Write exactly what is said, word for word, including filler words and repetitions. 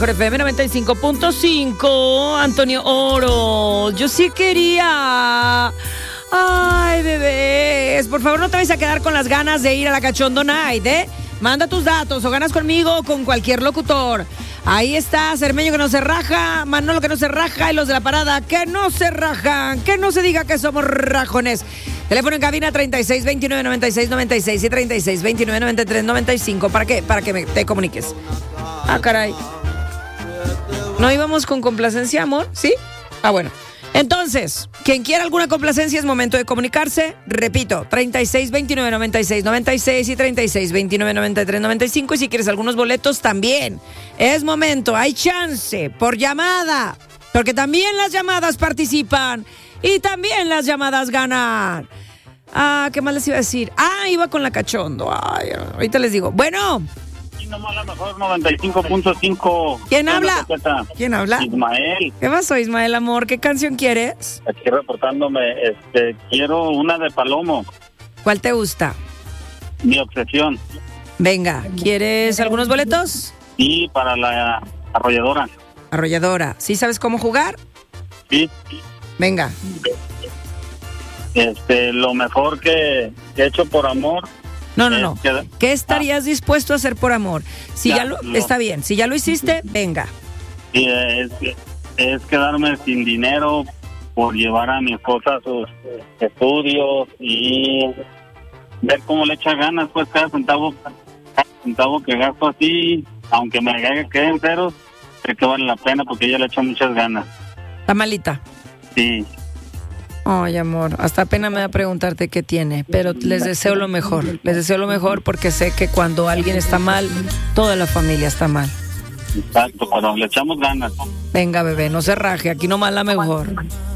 F M noventa y cinco punto cinco, Antonio Oro. Yo sí quería. Ay, bebés, por favor no te vayas a quedar con las ganas de ir a la Cachondo Night, ¿eh? Manda tus datos o ganas conmigo o con cualquier locutor. Ahí está, Cermeño que no se raja, Manolo que no se raja y los de la parada que no se rajan, que no se diga que somos rajones. Teléfono en cabina treinta y seis veintinueve noventa y seis noventa y seis y treinta y seis veintinueve noventa y tres noventa y cinco. ¿Para qué? Para que me, te comuniques. Ah, caray. ¿No íbamos con complacencia, amor? ¿Sí? Ah, bueno. Entonces, quien quiera alguna complacencia es momento de comunicarse. Repito, treinta y seis veintinueve noventa y seis noventa y seis y treinta y seis veintinueve noventa y tres noventa y cinco. Y si quieres algunos boletos también. Es momento, hay chance, por llamada. Porque también las llamadas participan y también las llamadas ganan. Ah, ¿qué más les iba a decir? Ah, iba con la Cachondo. Ay, ahorita les digo. Bueno. Nomás la mejor noventa y cinco punto cinco. ¿Quién habla? ¿Quién habla? Ismael. ¿Qué pasó, Ismael, amor? ¿Qué canción quieres? Aquí reportándome, este, quiero una de Palomo. ¿Cuál te gusta? Mi obsesión. Venga, ¿quieres algunos boletos? Sí, para la arrolladora. Arrolladora. ¿Sí sabes cómo jugar? Sí. Venga. Este, lo mejor que, que he hecho por amor. No, no, no. Que, ¿Qué estarías ah, dispuesto a hacer por amor? Si ya, ya lo, lo, está bien. Si ya lo hiciste, venga. Sí, es, es quedarme sin dinero por llevar a mi esposa a sus estudios y ver cómo le echa ganas, pues cada centavo, cada centavo que gasto así, aunque me queden ceros, creo que vale la pena porque ella le echa muchas ganas. ¿Está malita? Sí. Ay, amor, hasta pena me da preguntarte qué tiene, pero les deseo lo mejor, les deseo lo mejor porque sé que cuando alguien está mal, toda la familia está mal. Exacto, pero le echamos ganas. Venga, bebé, no se raje, aquí nomás la mejor.